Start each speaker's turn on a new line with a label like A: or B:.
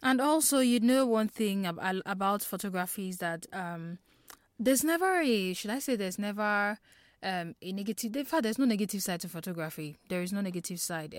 A: And also, you know, one thing about photography is that there's never a, should I say, there's never a negative. In fact, there's no negative side to photography. There is no negative side.